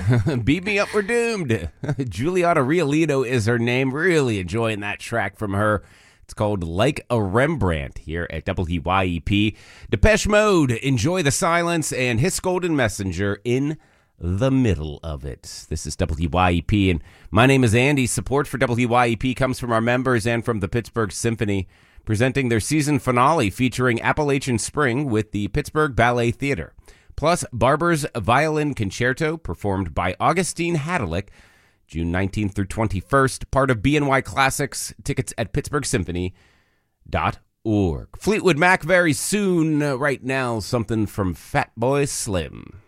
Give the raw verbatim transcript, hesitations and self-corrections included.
Beat Me Up, We're Doomed. Juliana Riolito is her name. Really enjoying that track from her. It's called Like a Rembrandt here at W Y E P. Depeche Mode, Enjoy the Silence, and His Golden Messenger in the middle of it. This is W Y E P, and my name is Andy. Support for W Y E P comes from our members and from the Pittsburgh Symphony, presenting their season finale featuring Appalachian Spring with the Pittsburgh Ballet Theater. Plus, Barber's Violin Concerto, performed by Augustine Hadalick, June nineteenth through twenty-first, part of B N Y Classics. Tickets at pittsburgh symphony dot org. Fleetwood Mac very soon. Uh, right now, something from Fatboy Slim.